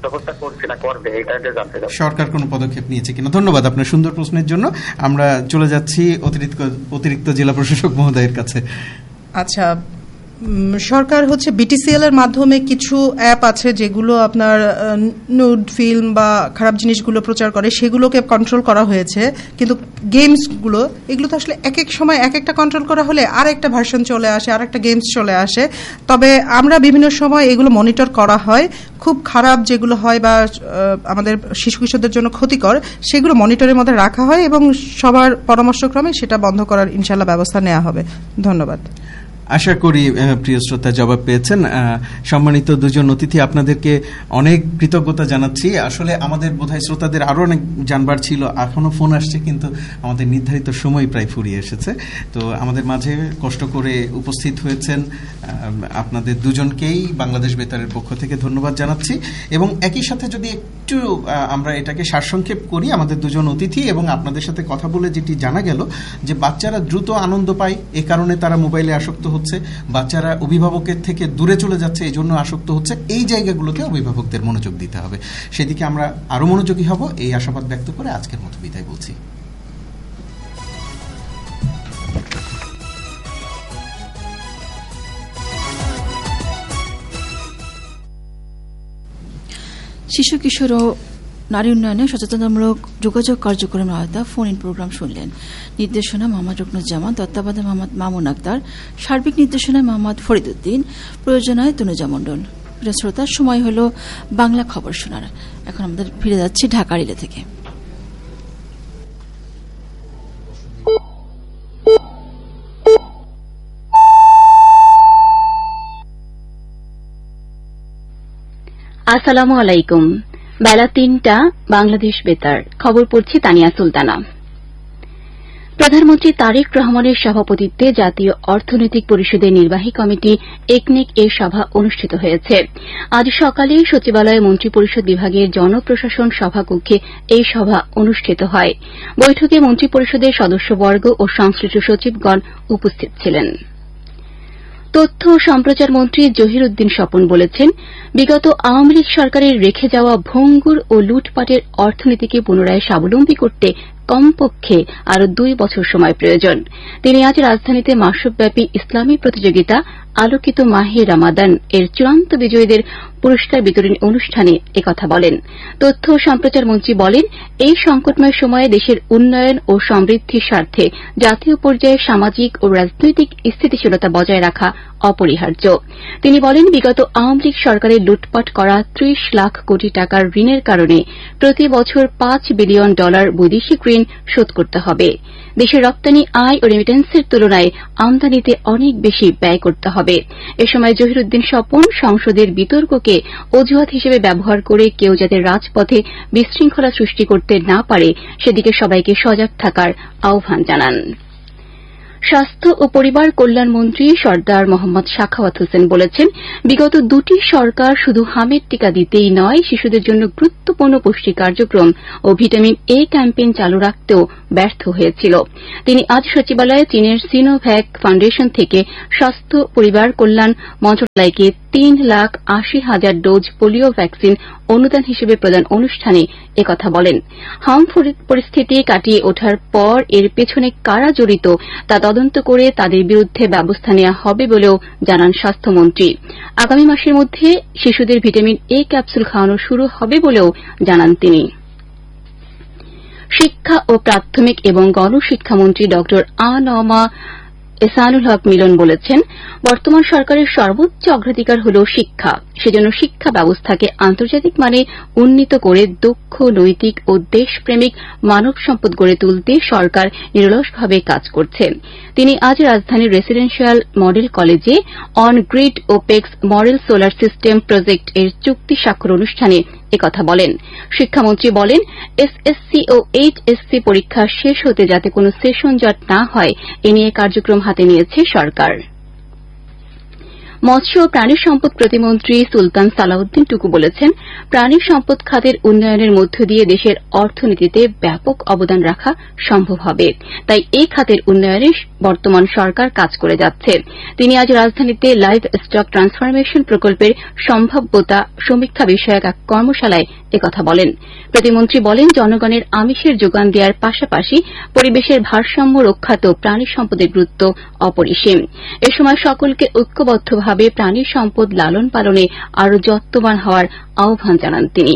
ব্যবস্থা করছে না করবে, এটা জানতে চাই সরকার কোনো পদক্ষেপ নিয়েছে কিনা। ধন্যবাদ আপনার সুন্দর প্রশ্নের জন্য। আমরা চলে যাচ্ছি অতিরিক্ত অতিরিক্ত জেলা প্রশাসক মহোদয়ের কাছে। আচ্ছা, সরকার হচ্ছে বিটিসিএল এর মাধ্যমে কিছু অ্যাপ আছে যেগুলো আপনার নুড ফিল্ম বা খারাপ জিনিসগুলো প্রচার করে, সেগুলোকে কন্ট্রোল করা হয়েছে। কিন্তু গেমসগুলো এগুলো তো আসলে এক এক সময় এক একটা কন্ট্রোল করা হলে আর একটা ভার্সন চলে আসে, আর একটা গেমস চলে আসে। তবে আমরা বিভিন্ন সময় এগুলো মনিটর করা হয়, খুব খারাপ যেগুলো হয় বা আমাদের শিশু কিশোরদের জন্য ক্ষতিকর সেগুলো মনিটরের মধ্যে রাখা হয় এবং সবার পরামর্শক্রমে সেটা বন্ধ করার ইনশাআল্লাহ ব্যবস্থা নেওয়া হবে। ধন্যবাদ। আশা করি প্রিয় শ্রোতা জবাব পেয়েছেন। সম্মানিত দুজন অতিথি, আপনাদেরকে অনেক কৃতজ্ঞতা জানাচ্ছি। আসলে আমাদের বোধহয় শ্রোতাদের আরও অনেক জানবার ছিল, এখনও ফোন আসছে কিন্তু আমাদের নির্ধারিত সময় প্রায় ফুরিয়ে এসেছে। তো আমাদের মাঝে কষ্ট করে উপস্থিত হয়েছেন আপনাদের দুজনকেই বাংলাদেশ বেতারের পক্ষ থেকে ধন্যবাদ জানাচ্ছি। এবং একই সাথে যদি একটু আমরা এটাকে সারসংক্ষেপ করি, আমাদের দুজন অতিথি এবং আপনাদের সাথে কথা বলে যেটি জানা গেল যে বাচ্চারা দ্রুত আনন্দ পায়, এ কারণে তারা মোবাইলে আসক্ত হচ্ছে, বাচ্চারা অভিভাবকের থেকে দূরে চলে যাচ্ছে, এই জন্য আসক্ত হচ্ছে। এই জায়গাগুলোতে অভিভাবকদের মনোযোগ দিতে হবে, সেদিকে আমরা আরো মনোযোগী হব, এই আশাবাদ ব্যক্ত করে আজকের মতো বিদায় বলছি। শিশু কিশোর ও নারী উন্নয়নে সচেতনতামূলক যোগাযোগ কার্যক্রম আওতা ফোন ইন প্রোগ্রাম শুনলেন। নির্দেশনা মোহাম্মদ রুকনুজ্জামান, তত্ত্বাবধানে মোহাম্মদ মামুন আক্তার, সার্বিক নির্দেশনায় মোহাম্মদ ফরিদ উদ্দিন, প্রয়োজনায় তনুজা মণ্ডল। শ্রোতার সময় হল বাংলা খবর শোনার। এখন আমাদের ফিরে যাচ্ছি ঢাকা রিলে থেকে। আসসালামু আলাইকুম। বেলা তিনটা, বাংলাদেশ বেতার, খবর পড়ছি তানিয়া সুলতানা। প্রধানমন্ত্রী তারেক রহমানের সভাপতিত্বে জাতীয় অর্থনৈতিক পরিষদের নির্বাহী কমিটি একনেক এর সভা অনুষ্ঠিত হয়েছে। আজ সকালে সচিবালয়ে মন্ত্রিপরিষদ বিভাগের জনপ্রশাসন সভাকক্ষে এই সভা অনুষ্ঠিত হয়। বৈঠকে মন্ত্রিপরিষদের সদস্যবর্গ ও সংশ্লিষ্ট সচিবগণ উপস্থিত ছিলেন। তথ্য ও সম্প্রচার মন্ত্রী জহির উদ্দিন স্বপন বলেছেন, বিগত আওয়ামী লীগ সরকারের রেখে যাওয়া ভঙ্গুর ও লুটপাটের অর্থনীতিকে পুনরায় স্বাবলম্বী করতে কমপক্ষে আরও দুই বছর সময় প্রয়োজন। তিনি আজ রাজধানীতে মাসব্যাপী ইসলামী প্রতিযোগিতা আলোকিত মাহে রামাদান এর চূড়ান্ত বিজয়ীদের পুরস্কার বিতরণী অনুষ্ঠানে একথা বলেন। তথ্য ও সম্প্রচার মন্ত্রী বলেন, এই সংকটময় সময়ে দেশের উন্নয়ন ও সমৃদ্ধির স্বার্থে জাতীয় পর্যায়ে সামাজিক ও রাজনৈতিক স্থিতিশীলতা বজায় রাখা অপরিহার্য। তিনি বলেন, বিগত আওয়ামী লীগ সরকারের লুটপাট করা ত্রিশ লাখ কোটি টাকার ঋণের কারণে প্রতি বছর পাঁচ বিলিয়ন ডলার বৈদেশিক ঋণ শোধ করতে হবে। দেশের রপ্তানি আয় ও রেমিটেন্সের তুলনায় আমদানিতে অনেক বেশি ব্যয় করতে হবে। এ সময় জহির উদ্দিন স্বপন সংসদের বিতর্ককে অজুহাত হিসেবে ব্যবহার করে কেউ যাতে রাজপথে বিশৃঙ্খলা সৃষ্টি করতে না পারে সেদিকে সবাইকে সজাগ থাকার আহ্বান জানান। স্বাস্থ্য ও পরিবার কল্যাণ মন্ত্রী সর্দার মোহাম্মদ সাখাওয়াত হোসেন বলেছেন, বিগত দুটি সরকার শুধু হামের টিকা দিতেই নয়, শিশুদের জন্য গুরুত্বপূর্ণ পুষ্টি কার্যক্রম ও ভিটামিন এ ক্যাম্পেইন চালু রাখতেও ব্যর্থ হয়েছিল। তিনি আজ সচিবালয়ে চীনের সিনোভ্যাক ফাউন্ডেশন থেকে স্বাস্থ্য পরিবার কল্যাণ মন্ত্রণালয়কে তিন লাখ আশি হাজার ডোজ পোলিও ভ্যাকসিন অনুদান হিসেবে প্রদান অনুষ্ঠানে একথা বলেন। হাম পরিস্থিতি কাটিয়ে ওঠার পর এর পেছনে কারা জড়িত তা তদন্ত করে তাদের বিরুদ্ধে ব্যবস্থা নেওয়া হবে বলেও জানান স্বাস্থ্যমন্ত্রী। আগামী মাসের মধ্যে শিশুদের ভিটামিন এ ক্যাপসুল খাওয়ানো শুরু হবে বলেও জানান তিনি। শিক্ষা ও প্রাথমিক এবং গণশিক্ষামন্ত্রী ড আ.ন.মা এহসানুল হক মিলন বলেছেন, বর্তমান সরকারের সর্বোচ্চ অগ্রাধিকার হল শিক্ষা। সেজন্য শিক্ষা ব্যবস্থাকে আন্তর্জাতিক মানে উন্নীত করে দক্ষ, নৈতিক ও দেশপ্রেমিক মানব সম্পদ গড়ে তুলতে সরকার নিরলসভাবে কাজ করছে। তিনি আজ রাজধানীর রেসিডেন্সিয়াল মডেল কলেজে on grid opex model solar system project এর চুক্তি স্বাক্ষর অনুষ্ঠানে একথা বলেন। শিক্ষামন্ত্রী বলেন, এসএসসি ও এইচএসসি পরীক্ষা শেষ হতে যাতে কোনো সেশন জট না হয় এ নিয়ে কার্যক্রম হাতে নিয়েছে সরকার। মৎস্য ও প্রাণী সম্পদ প্রতিমন্ত্রী সুলতান সালাউদ্দিন টুকু বলেছেন, প্রাণী সম্পদ খাতের উন্নয়নের মধ্য দিয়ে দেশের অর্থনীতিতে ব্যাপক অবদান রাখা সম্ভব হবে। তাই এই খাতের উন্নয়নে বর্তমান সরকার কাজ করে যাচ্ছে। তিনি আজ রাজধানীতে লাইভ স্টক ট্রান্সফরমেশন প্রকল্পের সম্ভাব্যতা সমীক্ষা বিষয়ক এক কর্মশালায় একথা বলেন। প্রতিমন্ত্রী বলেন, জনগণের আমিষের যোগান দেওয়ার পাশাপাশি পরিবেশের ভারসাম্য রক্ষাতেও প্রাণী সম্পদের গুরুত্ব অপরিসীম। এ সময় সকলকে ঐক্যবদ্ধভাবে প্রাণী সম্পদ লালন পালনে আরও যত্নবান হওয়ার আহ্বান জানান তিনি।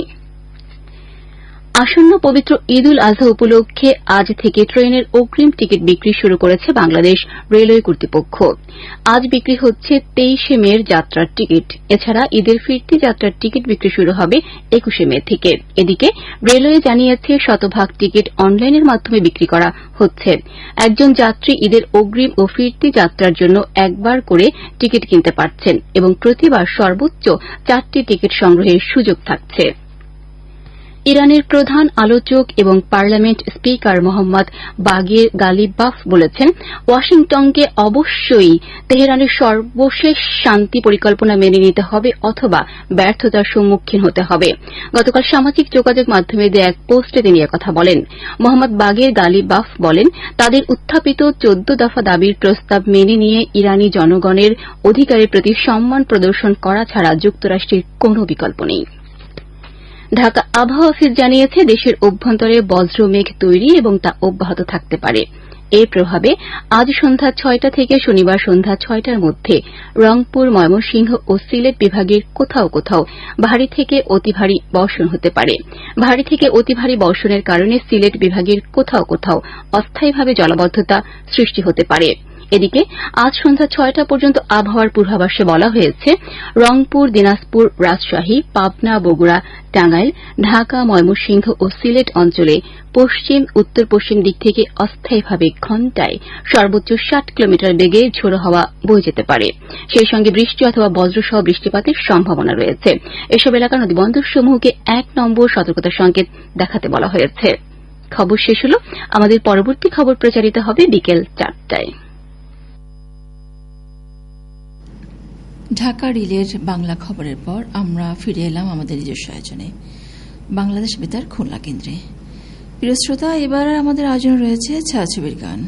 আসন্ন পবিত্র ঈদ উল আজহা উপলক্ষে আজ থেকে ট্রেনের অগ্রিম টিকিট বিক্রি শুরু করেছে বাংলাদেশ রেলওয়ে কর্তৃপক্ষ। আজ বিক্রি হচ্ছে তেইশে মের যাত্রার টিকিট। এছাড়া ঈদের ফিরতি যাত্রার টিকিট বিক্রি শুরু হবে একুশে মে থেকে। এদিকে রেলওয়ে জানিয়েছে, শতভাগ টিকিট অনলাইনের মাধ্যমে বিক্রি করা হচ্ছে। একজন যাত্রী ঈদের অগ্রিম ও ফিরতি যাত্রার জন্য একবার করে টিকিট কিনতে পারছেন এবং প্রতিবার সর্বোচ্চ চারটি টিকিট সংগ্রহের সুযোগ থাকছে। ইরানের প্রধান আলোচক এবং পার্লামেন্ট স্পিকার মোহাম্মদ বাগের গালিবাফ বলেছেন, ওয়াশিংটনকে অবশ্যই তেহরানের সর্বশেষ শান্তি পরিকল্পনা মেনে নিতে হবে অথবা ব্যর্থতার সম্মুখীন হতে হবে। গতকাল সামাজিক যোগাযোগ মাধ্যমে দেয়া এক পোস্টে তিনি একথা বলেন। মোহাম্মদ বাগের গালিবাফ বলেন, তাদের উত্থাপিত চোদ্দ দফা দাবির প্রস্তাব মেনে নিয়ে ইরানি জনগণের অধিকারের প্রতি সম্মান প্রদর্শন করা ছাড়া যুক্তরাষ্ট্রের কোনো বিকল্প নেই। ঢাকা আবহাওয়া অফিস জানিয়েছে, দেশের অভ্যন্তরে বজ্র মেঘ তৈরি এবং তা অব্যাহত থাকতে পারে। এর প্রভাবে আজ সন্ধ্যা ছয়টা থেকে শনিবার সন্ধ্যা ছয়টার মধ্যে রংপুর, ময়মনসিংহ ও সিলেট বিভাগের কোথাও কোথাও ভারী থেকে অতি ভারী বর্ষণ হতে পারে। ভারী থেকে অতি ভারী বর্ষণের কারণে সিলেট বিভাগের কোথাও কোথাও অস্থায়ীভাবে জলাবদ্ধতা সৃষ্টি হতে পারে। এদিকে আজ সন্ধ্যা ছয়টা পর্যন্ত আবহাওয়ার পূর্বাভাসে বলা হয়েছে, রংপুর, দিনাজপুর, রাজশাহী, পাবনা, বগুড়া, টাঙ্গাইল, ঢাকা, ময়মনসিংহ ও সিলেট অঞ্চলে পশ্চিম উত্তর পশ্চিম দিক থেকে অস্থায়ীভাবে ঘণ্টায় সর্বোচ্চ ষাট কিলোমিটার বেগে ঝোড়ো হাওয়া বয়ে যেতে পারে। সেই সঙ্গে বৃষ্টি অথবা বজ্রসহ বৃষ্টিপাতের সম্ভাবনা রয়েছে। এসব এলাকার নদীবন্দরসমূহকে এক নম্বর সতর্কতা সংকেত দেখাতে বলা হয়েছে। খবর শেষ হল। আমাদের পরবর্তী খবর প্রচারিত হবে বিকেল চারটায়। ঢাকা রিলের বাংলা খবরের পর আমরা ফিরে এলাম আমাদের নিজস্ব আয়োজনে বাংলাদেশ বেতার খুলনা কেন্দ্রে। প্রিয় শ্রোতা, এবার আমাদের আয়োজনে রয়েছে ছায়াছবির গান।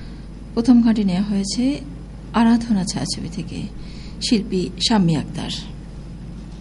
প্রথম গানটি নেওয়া হয়েছে আরাধনা ছায়াছবি থেকে, শিল্পী শাম্মী আক্তার।